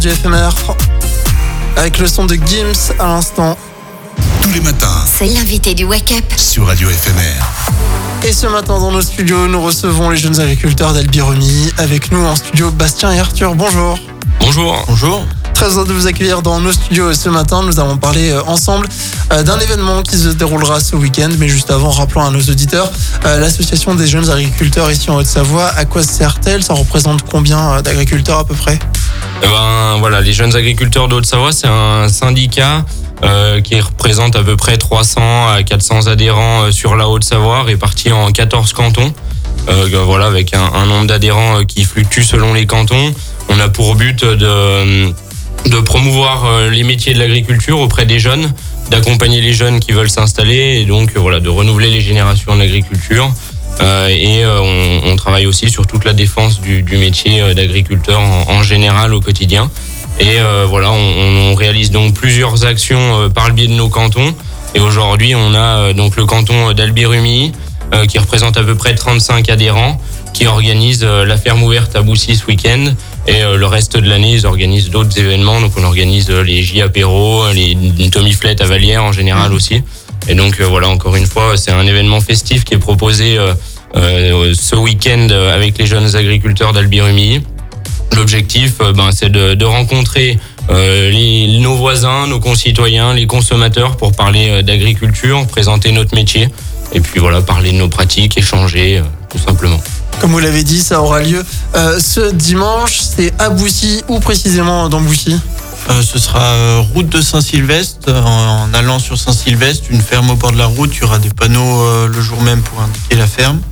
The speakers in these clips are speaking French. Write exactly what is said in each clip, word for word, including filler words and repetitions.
Du éphémère avec le son de Gims à l'instant. Tous les matins, C'est l'invité du Wake Up. sur Radio Éphémère. Et ce matin dans nos studios, nous recevons les jeunes agriculteurs d'Albi-Remilly. Avec nous en studio, Bastien et Arthur. Bonjour. Bonjour. Bonjour. Très heureux de vous accueillir dans nos studios ce matin. Nous allons parler euh, ensemble euh, d'un événement qui se déroulera ce week-end. Mais juste avant, rappelons à nos auditeurs, euh, l'association des jeunes agriculteurs ici en Haute-Savoie, à quoi sert-elle? Ça représente combien euh, d'agriculteurs à peu près? Eh ben, voilà, les jeunes agriculteurs de Haute-Savoie, c'est un syndicat euh, qui représente à peu près trois cents à quatre cents adhérents euh, sur la Haute-Savoie, répartis en quatorze cantons. Euh, voilà, avec un, un nombre d'adhérents euh, qui fluctue selon les cantons. On a pour but de, de promouvoir euh, les métiers de l'agriculture auprès des jeunes, d'accompagner les jeunes qui veulent s'installer et donc euh, voilà, de renouveler les générations de l'agriculture. Euh, et euh, on, on travaille aussi sur toute la défense du, du métier euh, d'agriculteur en, en général au quotidien. Et euh, voilà, on, on réalise donc plusieurs actions euh, par le biais de nos cantons. Et aujourd'hui, on a euh, donc le canton d'Albi-Remilly euh, qui représente à peu près trente-cinq adhérents, qui organise euh, la ferme ouverte à Boussy ce week-end. Et euh, le reste de l'année, ils organisent d'autres événements. Donc on organise euh, les J apéro, les Tommy Flet à Vallières en général aussi. Et donc euh, voilà, encore une fois, c'est un événement festif qui est proposé euh, euh, ce week-end avec les jeunes agriculteurs d'Albi-Remilly. L'objectif, euh, ben, c'est de, de rencontrer euh, les, nos voisins, nos concitoyens, les consommateurs pour parler euh, d'agriculture, présenter notre métier et puis voilà, parler de nos pratiques, échanger, euh, tout simplement. Comme vous l'avez dit, ça aura lieu euh, ce dimanche. C'est à Boussy, ou précisément dans Boussy? Euh, ce sera euh, route de Saint-Sylvestre. En, en allant sur Saint-Sylvestre, une ferme au bord de la route, il y aura des panneaux euh, le jour même pour indiquer la ferme.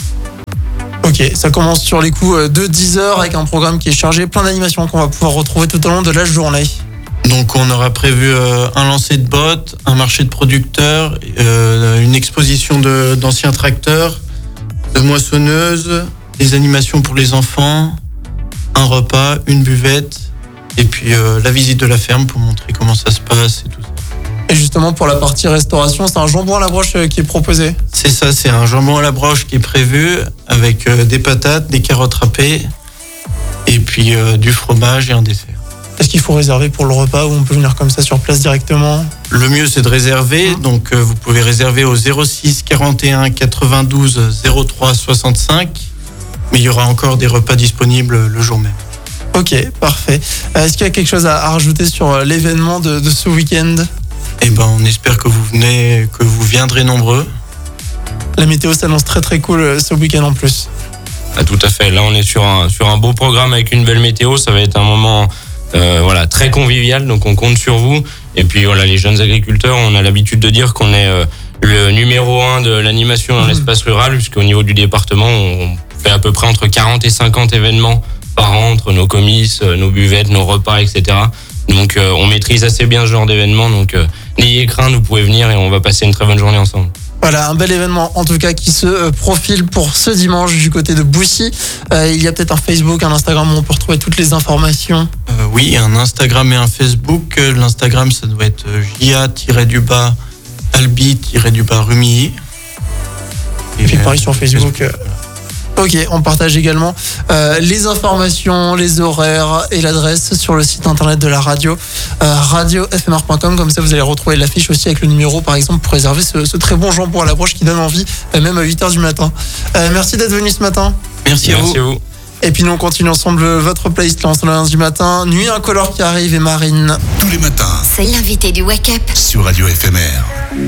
Ok, ça commence sur les coups de dix heures avec un programme qui est chargé, plein d'animations qu'on va pouvoir retrouver tout au long de la journée. Donc on aura prévu euh, un lancer de bottes, un marché de producteurs, euh, une exposition de, d'anciens tracteurs, de moissonneuses, des animations pour les enfants, un repas, une buvette, et puis euh, la visite de la ferme pour montrer comment ça se passe et tout ça. Et justement, pour la partie restauration, c'est un jambon à la broche qui est proposé. C'est ça, c'est un jambon à la broche qui est prévu avec euh, des patates, des carottes râpées, et puis euh, du fromage et un dessert. Est-ce qu'il faut réserver pour le repas ou on peut venir comme ça sur place directement? Le mieux, c'est de réserver. Mmh. Donc, euh, vous pouvez réserver au zéro six quarante et un quatre-vingt-douze zéro trois soixante-cinq. Mais il y aura encore des repas disponibles le jour même. Ok, parfait. Est-ce qu'il y a quelque chose à rajouter sur l'événement de, de ce week-end? Eh ben, on espère que vous venez, que vous viendrez nombreux. La météo s'annonce très très cool ce week-end en plus. Ah, tout à fait. Là, on est sur un, sur un beau programme avec une belle météo. Ça va être un moment euh, voilà, très convivial. Donc, on compte sur vous. Et puis, voilà, les jeunes agriculteurs, on a l'habitude de dire qu'on est euh, le numéro un de l'animation dans mmh. l'espace rural, puisqu'au niveau du département, on fait à peu près entre quarante et cinquante événements par an entre nos comices, nos buvettes, nos repas, et cetera. Donc, euh, on maîtrise assez bien ce genre d'événement. Donc, euh, n'ayez crainte, vous pouvez venir et on va passer une très bonne journée ensemble. Voilà, un bel événement en tout cas qui se profile pour ce dimanche du côté de Boussy. Euh, il y a peut-être un Facebook, un Instagram où on peut retrouver toutes les informations. Euh, oui, un Instagram et un Facebook. L'Instagram, ça doit être J A-du-bas Albi-du-bas Remilly. Et puis pareil sur Facebook. Facebook. Ok, on partage également euh, les informations, les horaires et l'adresse sur le site internet de la radio, euh, radio f m r point com. Comme ça, vous allez retrouver l'affiche aussi avec le numéro, par exemple, pour réserver ce, ce très bon jambon à la broche qui donne envie, euh, même à huit heures du matin. Euh, merci d'être venu ce matin. Merci, merci à vous. à vous. Et puis nous, on continue ensemble votre playlist le lundi matin. Nuit incolore qui arrive et Marine. Tous les matins, C'est l'invité du Wake Up. sur Radio Éphémère.